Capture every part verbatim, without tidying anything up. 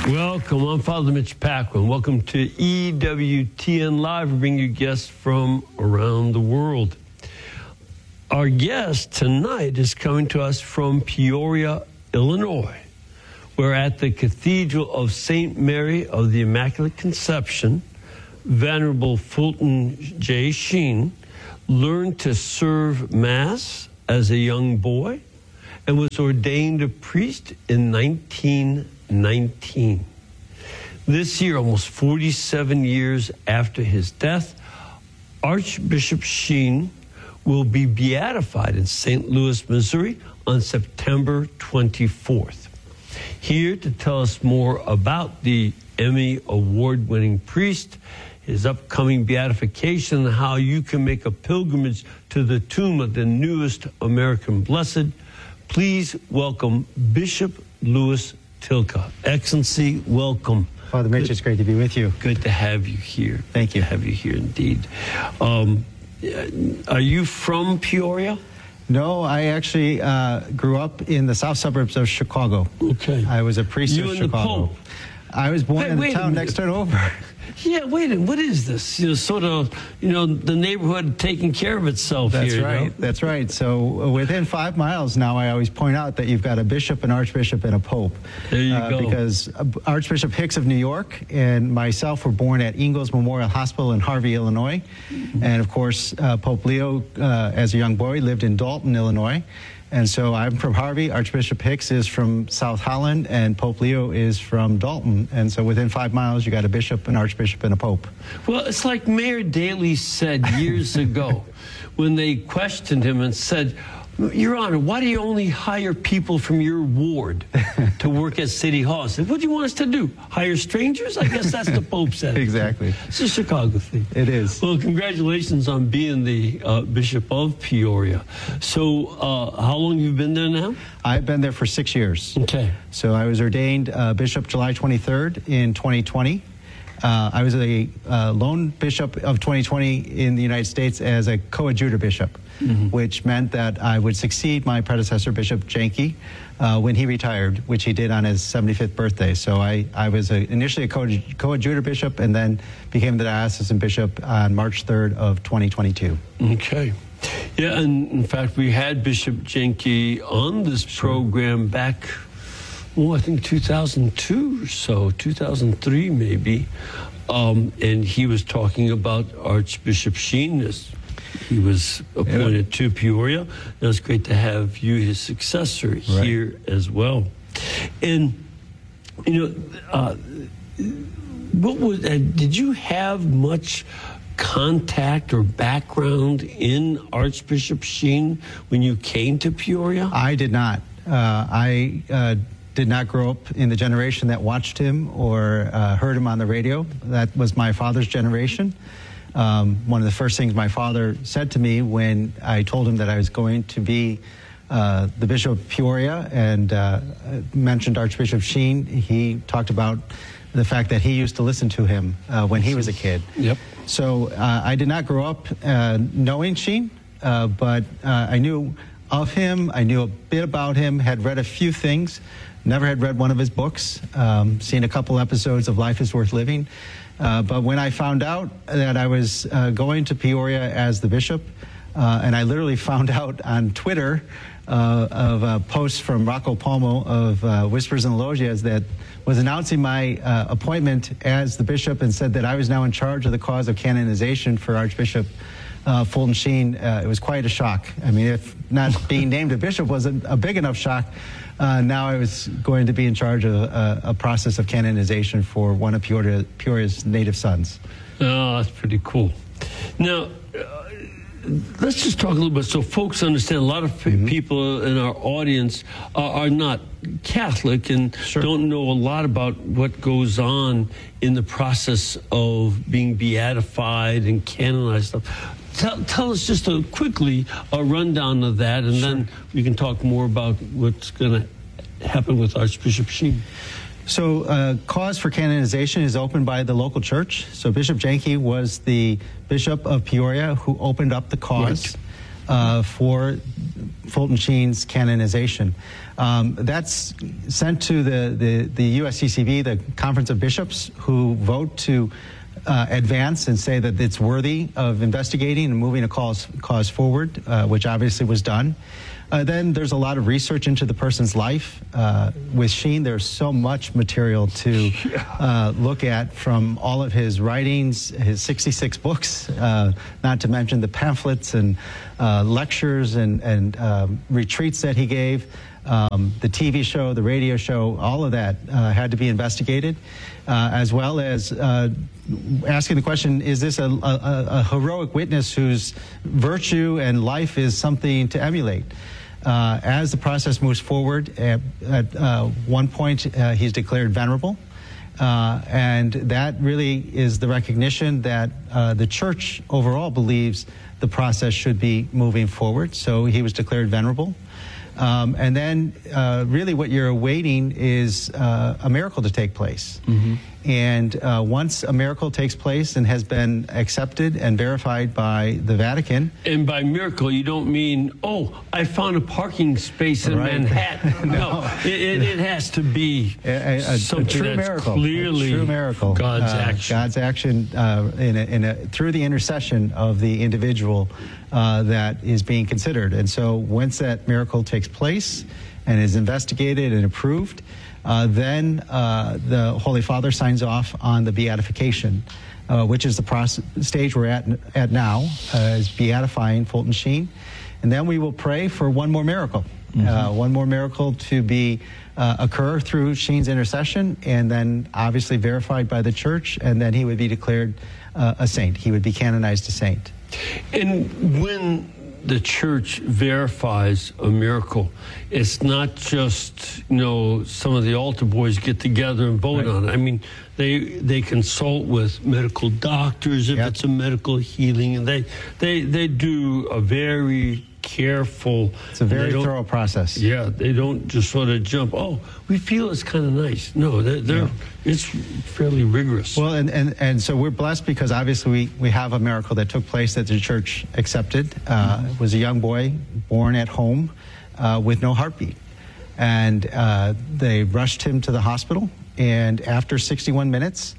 Welcome. I'm Father Mitch Paquin. Welcome to E W T N Live. We bring you guests from around the world. Our guest tonight is coming to us from Peoria, Illinois. We're at the Cathedral of Saint Mary of the Immaculate Conception. Venerable Fulton J. Sheen learned to serve Mass as a young boy and was ordained a priest in nineteen nineteen. This year, almost forty-seven years after his death, Archbishop Sheen will be beatified in Saint Louis, Missouri on September twenty-fourth. Here to tell us more about the Emmy Award-winning priest, his upcoming beatification, and how you can make a pilgrimage to the tomb of the newest American blessed, please welcome Bishop Louis Tilka. Excellency, welcome. Father Mitch, it's great to be with you. Good to have you here. Thank you. Good to have you here indeed. Um, are you from Peoria? No, I actually uh, grew up in the south suburbs of Chicago. Okay. I was a priest You of and the Chicago. Pope. I was born Wait, in the wait a town minute. next door over. Yeah, wait a minute. What is this? You know, sort of, you know, the neighborhood taking care of itself That's here. right. You know? That's right. So uh, within five miles now, I always point out that you've got a bishop, an archbishop, and a pope. There you uh, go. Because uh, Archbishop Hicks of New York and myself were born at Ingalls Memorial Hospital in Harvey, Illinois. Mm-hmm. And of course, uh, Pope Leo, uh, as a young boy, lived in Dalton, Illinois. And so I'm from Harvey, Archbishop Hicks is from South Holland, and Pope Leo is from Dalton. And so within five miles, you got a bishop, an archbishop, and a pope. Well, it's like Mayor Daley said years ago when they questioned him and said, Your Honor, why do you only hire people from your ward to work at City Hall? I said, what do you want us to do? Hire strangers? I guess that's the Pope said. Exactly. It's a Chicago thing. It is. Well, congratulations on being the uh, Bishop of Peoria. So uh, how long have you been there now? I've been there for six years. Okay. So I was ordained uh, Bishop July twenty-third in twenty twenty. Uh, I was a uh, lone bishop of twenty twenty in the United States as a coadjutor bishop, mm-hmm. which meant that I would succeed my predecessor, Bishop Janke, uh, when he retired, which he did on his seventy-fifth birthday. So I, I was a, initially a coadjutor bishop and then became the diocesan bishop on March third of twenty twenty-two. Okay. Yeah, and in fact, we had Bishop Janke on this program back, oh, I think two thousand two or so, two thousand three maybe. Um, and he was talking about Archbishop Sheen as he was appointed yeah. to Peoria. And it's great to have you, his successor, right. here as well. And, you know, uh, what was, uh, did you have much contact or background in Archbishop Sheen when you came to Peoria? I did not. Uh, I uh, did not grow up in the generation that watched him or uh, heard him on the radio. That was my father's generation. Um, one of the first things my father said to me when I told him that I was going to be uh, the Bishop of Peoria and uh, mentioned Archbishop Sheen, he talked about the fact that he used to listen to him uh, when he was a kid. Yep. So uh, I did not grow up uh, knowing Sheen, uh, but uh, I knew of him, I knew a bit about him, had read a few things, never had read one of his books, um, seen a couple episodes of Life is Worth Living. Uh, but when I found out that I was uh, going to Peoria as the bishop, uh, and I literally found out on Twitter uh, of a post from Rocco Palmo of uh, Whispers and Logias that was announcing my uh, appointment as the bishop and said that I was now in charge of the cause of canonization for Archbishop uh, Fulton Sheen. Uh, it was quite a shock. I mean, if not being named a bishop was a, a big enough shock, uh, now I was going to be in charge of a, a process of canonization for one of Peoria, Peoria's native sons. Oh, that's pretty cool. Now, uh, let's just talk a little bit so folks understand. A lot of mm-hmm. people in our audience are, are not Catholic and sure. don't know a lot about what goes on in the process of being beatified and canonized stuff. Tell, tell us just a, quickly a rundown of that, and sure. then we can talk more about what's going to happen with Archbishop Sheen. So uh, cause for canonization is opened by the local church. So Bishop Janke was the Bishop of Peoria who opened up the cause. Right. uh, for Fulton Sheen's canonization. Um, that's sent to the, the, the U S C C B, the Conference of Bishops, who vote to uh, advance and say that it's worthy of investigating and moving a cause, cause forward, uh, which obviously was done. Uh, then there's a lot of research into the person's life. Uh, with Sheen, there's so much material to uh, look at, from all of his writings, his sixty-six books, uh, not to mention the pamphlets and uh, lectures and, and um, retreats that he gave, um, the T V show, the radio show, all of that uh, had to be investigated, uh, as well as uh, asking the question, is this a, a, a heroic witness whose virtue and life is something to emulate? Uh, as the process moves forward, at, at uh, one point uh, he's declared venerable, uh, and that really is the recognition that uh, the church overall believes the process should be moving forward. So he was declared venerable. Um, and then uh, really what you're awaiting is uh, a miracle to take place. Mm-hmm. And uh, once a miracle takes place and has been accepted and verified by the Vatican. And by miracle, you don't mean, oh, I found a parking space in right. Manhattan. no, no it, it, it has to be a, a, something a true that's miracle. clearly a true miracle. God's uh, action. God's action uh, in a, in a, through the intercession of the individual uh, that is being considered. And so once that miracle takes place and is investigated and approved, Uh, then uh, the Holy Father signs off on the beatification, uh, which is the process, stage we're at at now, uh, is beatifying Fulton Sheen. And then we will pray for one more miracle, mm-hmm. uh, one more miracle to be uh, occur through Sheen's intercession, and then obviously verified by the Church, and then he would be declared uh, a saint. He would be canonized a saint. And when the church verifies a miracle, it's not just, you know, some of the altar boys get together and vote right. on it. I mean, they they consult with medical doctors if yep. it's a medical healing, and they they they do a very careful. It's a very thorough process. Yeah, they don't just sort of jump, oh, we feel it's kind of nice. No, they're, they're yeah. it's fairly rigorous. Well, and, and, and so we're blessed because obviously we, we have a miracle that took place that the church accepted. Uh, mm-hmm. It was a young boy born at home uh, with no heartbeat. And uh, they rushed him to the hospital. And after sixty-one minutes,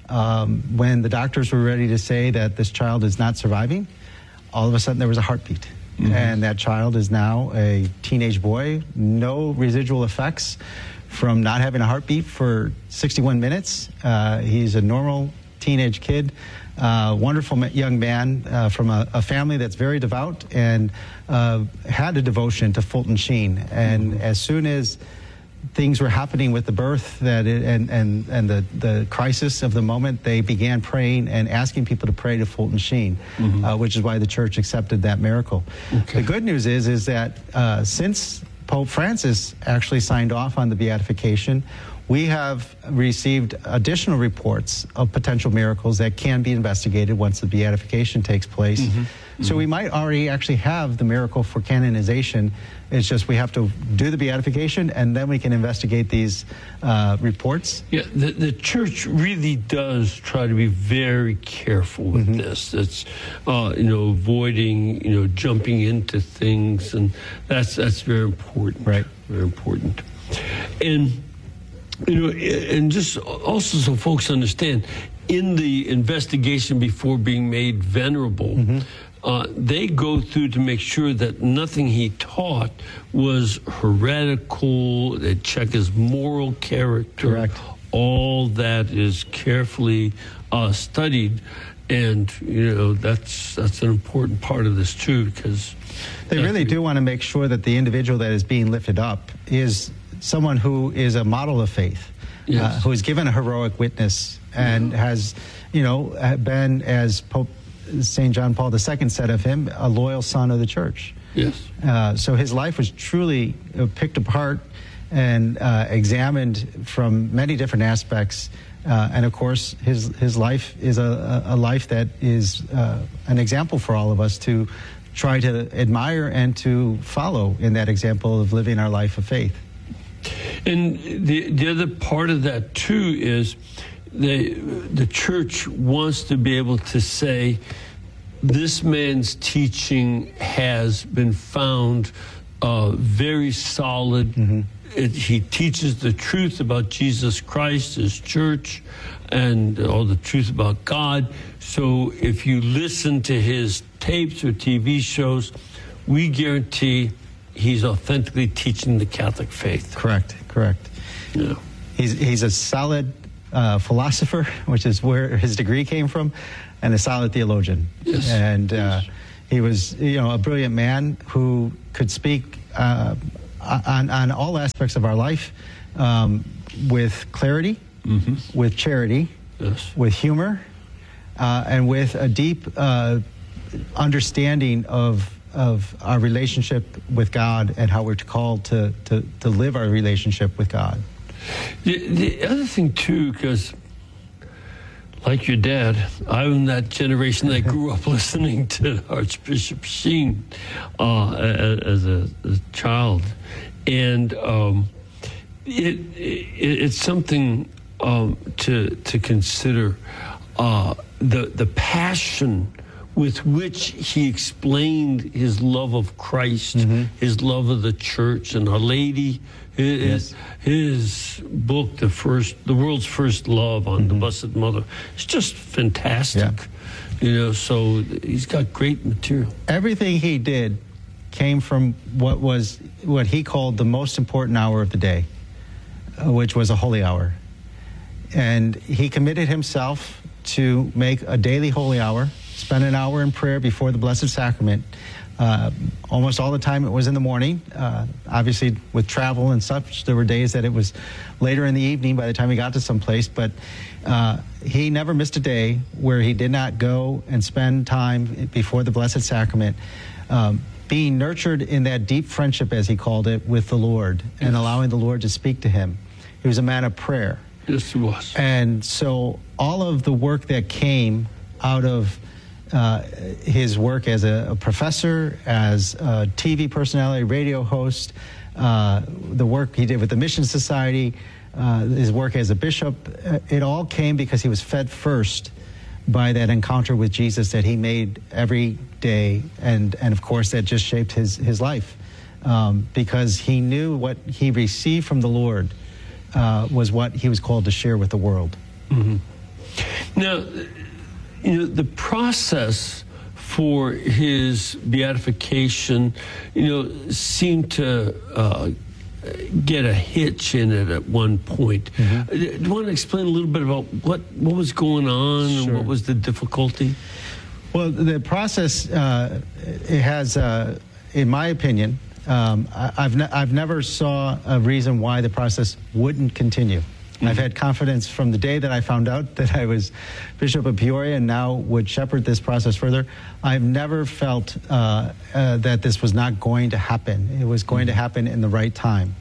um, when the doctors were ready to say that this child is not surviving, all of a sudden there was a heartbeat. Mm-hmm. And that child is now a teenage boy, no residual effects from not having a heartbeat for sixty-one minutes. Uh, he's a normal teenage kid, uh, wonderful young man uh, from a, a family that's very devout and uh, had a devotion to Fulton Sheen. And mm-hmm. as soon as things were happening with the birth that it, and and and the the crisis of the moment, they began praying and asking people to pray to Fulton Sheen, mm-hmm. uh, which is why the church accepted that miracle. Okay. The good news is is that uh, since Pope Francis actually signed off on the beatification, we have received additional reports of potential miracles that can be investigated once the beatification takes place. Mm-hmm. So mm-hmm. we might already actually have the miracle for canonization. It's just we have to do the beatification, and then we can investigate these uh, reports. Yeah, the, the church really does try to be very careful with mm-hmm. this. It's, uh, you know, avoiding, you know, jumping into things, and that's that's very important. Right. Very important. And, you know, and just also so folks understand, in the investigation before being made venerable, mm-hmm. Uh, they go through to make sure that nothing he taught was heretical. They check his moral character. Correct. All that is carefully uh, studied, and you know that's that's an important part of this too, because they really do want to make sure that the individual that is being lifted up is someone who is a model of faith, yes. uh, who has given a heroic witness and mm-hmm. has, you know, been, as Pope Saint John Paul the Second said of him, a loyal son of the church. Yes. Uh, so his life was truly uh, picked apart and uh, examined from many different aspects. Uh, and of course, his his life is a, a life that is uh, an example for all of us to try to admire and to follow in that example of living our life of faith. And the the other part of that too is the the church wants to be able to say, this man's teaching has been found uh, very solid. Mm-hmm. It, he teaches the truth about Jesus Christ, his church, and all the truth about God. So if you listen to his tapes or T V shows, we guarantee he's authentically teaching the Catholic faith. Correct, correct. Yeah. He's, he's a solid uh, philosopher, which is where his degree came from, and a solid theologian. Yes. And uh, yes. he was, you know, a brilliant man who could speak uh, on, on all aspects of our life um, with clarity, mm-hmm. with charity, yes. with humor, uh, and with a deep uh, understanding of of our relationship with God and how we're called to, to, to live our relationship with God. The, the other thing, too, because like your dad, I'm that generation that grew up listening to Archbishop Sheen uh, as, a, as a child. And um, it, it, it's something um, to, to consider. Uh, the, the passion with which he explained his love of Christ, mm-hmm. his love of the church and Our Lady, his, yes. his book, the first, the world's first love on mm-hmm. the Blessed Mother. It's just fantastic, yeah. you know. So he's got great material. Everything he did came from what was what he called the most important hour of the day, uh, which was a holy hour, and he committed himself to make a daily holy hour. Spend an hour in prayer before the Blessed Sacrament. Uh, almost all the time it was in the morning. Uh, obviously, with travel and such, there were days that it was later in the evening by the time he got to some place. But uh, he never missed a day where he did not go and spend time before the Blessed Sacrament, um, being nurtured in that deep friendship, as he called it, with the Lord, yes. and allowing the Lord to speak to him. He was a man of prayer. Yes, he was. And so all of the work that came out of Uh, his work as a, a professor, as a T V personality, radio host, uh, the work he did with the Mission Society, uh, his work as a bishop, uh, it all came because he was fed first by that encounter with Jesus that he made every day, and, and of course that just shaped his, his life, um, because he knew what he received from the Lord uh, was what he was called to share with the world. Mm-hmm. Now, you know, the process for his beatification, you know, seemed to uh, get a hitch in it at one point. Mm-hmm. Do you want to explain a little bit about what, what was going on sure. and what was the difficulty? Well, the process, uh, it has, uh, in my opinion, um, I, I've, ne- I've never saw a reason why the process wouldn't continue. Mm-hmm. I've had confidence from the day that I found out that I was Bishop of Peoria and now would shepherd this process further. I've never felt uh, uh, that this was not going to happen. It was going mm-hmm. to happen in the right time.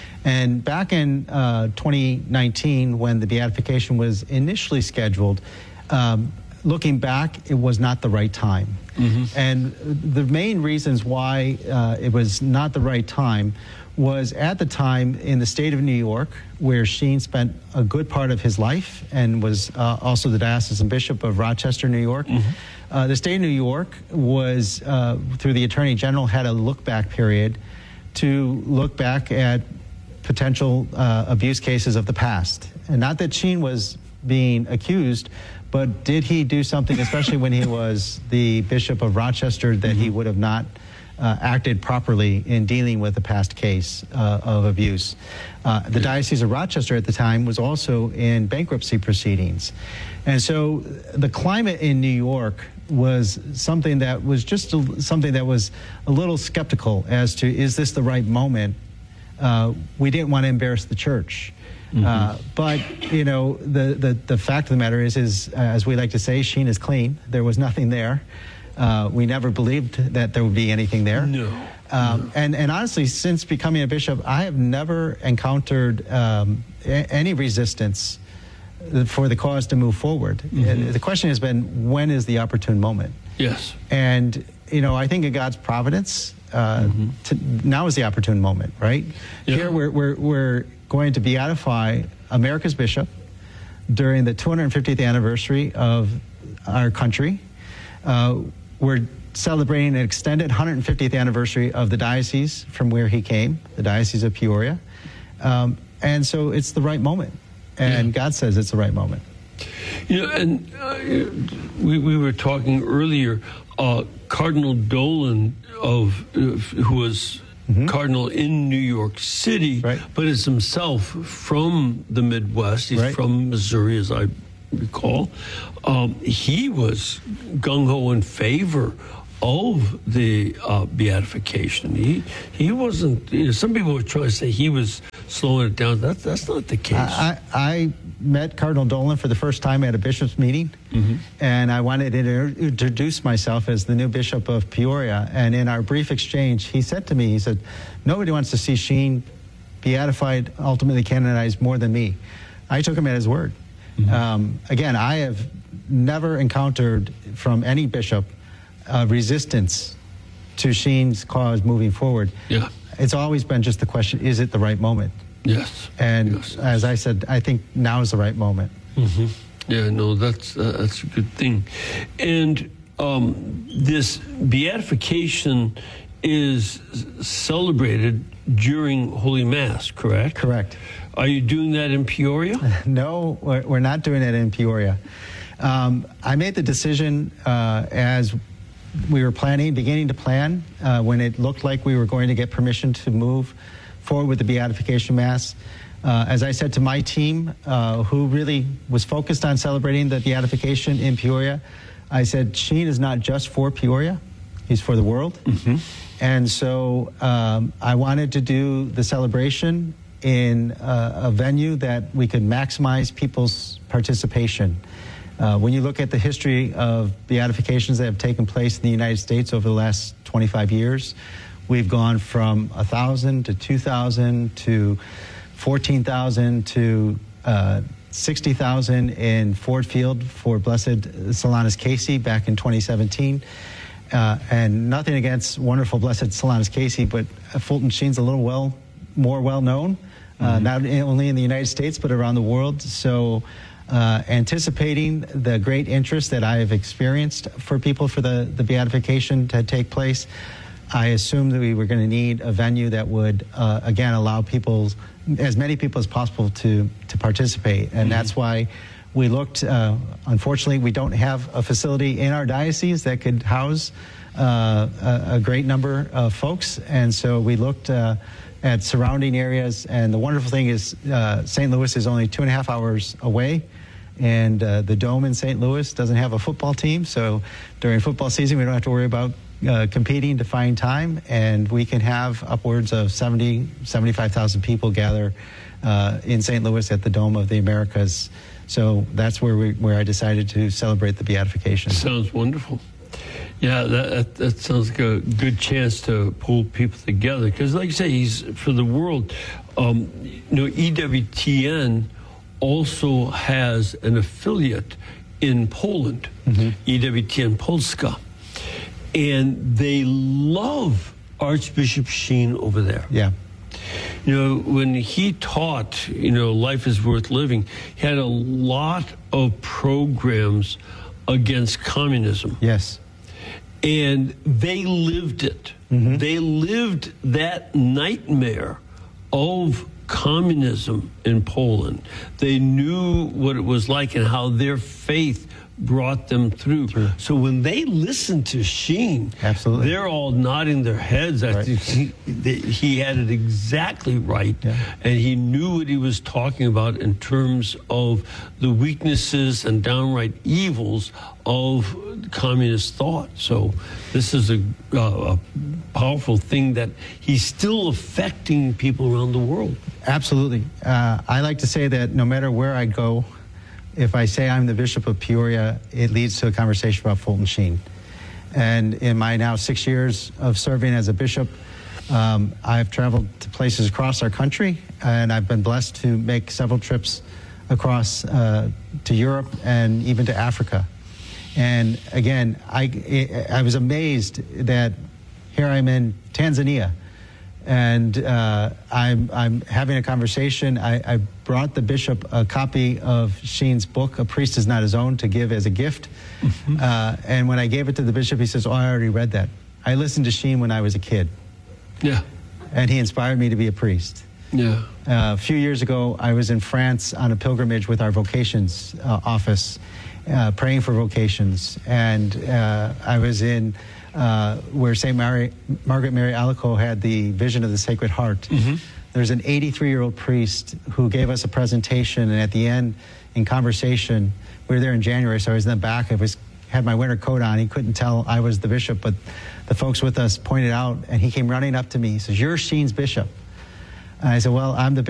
And back in uh, twenty nineteen, when the beatification was initially scheduled, um, looking back, it was not the right time. Mm-hmm. And the main reasons why uh, it was not the right time was at the time in the state of New York, where Sheen spent a good part of his life and was uh, also the diocesan bishop of Rochester, New York. Mm-hmm. Uh, the state of New York was, uh, through the Attorney General, had a look-back period to look back at potential uh, abuse cases of the past. And not that Sheen was being accused, but did he do something, especially when he was the Bishop of Rochester, that mm-hmm. he would have not Uh, acted properly in dealing with a past case uh, of abuse. Uh, the Diocese of Rochester at the time was also in bankruptcy proceedings. And so the climate in New York was something that was just a, something that was a little skeptical as to, is this the right moment? Uh, we didn't want to embarrass the church. Mm-hmm. Uh, but, you know, the, the, the fact of the matter is, is uh, as we like to say, Sheen is clean. There was nothing there. Uh, we never believed that there would be anything there. No. Um, no. And, and honestly, since becoming a bishop, I have never encountered um, a- any resistance for the cause to move forward. Mm-hmm. The question has been, when is the opportune moment? Yes. And, you know, I think in God's providence, uh, mm-hmm. to, now is the opportune moment, right? Yeah. Here we're, we're, we're going to beatify America's bishop during the two hundred fiftieth anniversary of our country. Uh, we're celebrating an extended one hundred fiftieth anniversary of the diocese from where he came, the Diocese of Peoria. Um, and so it's the right moment. And yeah. God says it's the right moment. You know, and uh, we, we were talking earlier, uh, Cardinal Dolan, of uh, who was mm-hmm. Cardinal in New York City, right. but is himself from the Midwest. He's right. from Missouri, as I recall. Um, he was gung-ho in favor of the uh, beatification. He he wasn't, you know, some people were trying to say he was slowing it down. That, that's not the case. I, I met Cardinal Dolan for the first time at a bishop's meeting, mm-hmm. and I wanted to introduce myself as the new bishop of Peoria. And in our brief exchange, he said to me, he said, nobody wants to see Sheen beatified, ultimately canonized more than me. I took him at his word. Mm-hmm. Um, again, I have never encountered from any bishop uh, resistance to Sheen's cause moving forward. Yeah. It's always been just the question, is it the right moment? Yes. And yes. as I said, I think now is the right moment. Mm-hmm. Yeah, no, that's uh, that's a good thing. And um, this beatification is celebrated during Holy Mass, correct? Correct. Are you doing that in Peoria? No, we're not doing it in Peoria. Um, I made the decision uh, as we were planning, beginning to plan, uh, when it looked like we were going to get permission to move forward with the Beatification Mass. Uh, as I said to my team, uh, who really was focused on celebrating the beatification in Peoria, I said, Sheen is not just for Peoria, he's for the world. Mm-hmm. And so um, I wanted to do the celebration in uh, a venue that we could maximize people's participation. Uh, when you look at the history of beatifications that have taken place in the United States over the last twenty-five years, we've gone from one thousand to two thousand to fourteen thousand to uh, sixty thousand in Ford Field for Blessed Solanus Casey back in twenty seventeen. Uh, and nothing against wonderful Blessed Solanus Casey, but Fulton Sheen's a little well more well known, uh, mm-hmm. not only in the United States but around the world. So uh, anticipating the great interest that I have experienced for people for the, the beatification to take place, I assumed that we were going to need a venue that would, uh, again, allow people, as many people as possible to, to participate. And mm-hmm. that's why we looked, uh, unfortunately, we don't have a facility in our diocese that could house uh, a, a great number of folks. And so we looked uh, at surrounding areas. And the wonderful thing is uh, Saint Louis is only two and a half hours away. And uh, the Dome in Saint Louis doesn't have a football team. So during football season, we don't have to worry about uh, competing to find time. And we can have upwards of seventy, seventy-five thousand people gather uh, in Saint Louis at the Dome of the Americas. So that's where we where I decided to celebrate the beatification. Sounds wonderful. Yeah, that, that sounds like a good chance to pull people together. Because like you say, he's for the world. Um, you know, E W T N also has an affiliate in Poland, mm-hmm. E W T N Polska. And they love Archbishop Sheen over there. Yeah. You know, when he taught, you know, Life is Worth Living, he had a lot of programs against communism. Yes. And they lived it. Mm-hmm. They lived that nightmare of communism in Poland. They knew what it was like and how their faith brought them through. True. So when they listen to Sheen, absolutely, they're all nodding their heads. Right. He, he had it exactly right, yeah. And he knew what he was talking about in terms of the weaknesses and downright evils of communist thought. So this is a, uh, a powerful thing that he's still affecting people around the world. Absolutely. Uh, I like to say that no matter where I go, if I say I'm the Bishop of Peoria, it leads to a conversation about Fulton Sheen. And in my now six years of serving as a bishop, um, I've traveled to places across our country, and I've been blessed to make several trips across uh, to Europe and even to Africa. And again, I, I was amazed that here I'm in Tanzania, And uh, I'm, I'm having a conversation. I, I brought the bishop a copy of Sheen's book, A Priest Is Not His Own, to give as a gift. Mm-hmm. uh, and when I gave it to the bishop, he says, oh, I already read that. I listened to Sheen when I was a kid. Yeah. And he inspired me to be a priest. Yeah. Uh, a few years ago, I was in France on a pilgrimage with our vocations uh, office, uh, praying for vocations. And uh, I was in uh, where Saint Mary, Margaret Mary Alacoque had the vision of the Sacred Heart. Mm-hmm. There's an eighty-three-year-old priest who gave us a presentation, and at the end, in conversation, we were there in January, so I was in the back. I was had my winter coat on. He couldn't tell I was the bishop, but the folks with us pointed out, and he came running up to me. He says, "You're Sheen's bishop." And I said, "Well, I'm the bishop."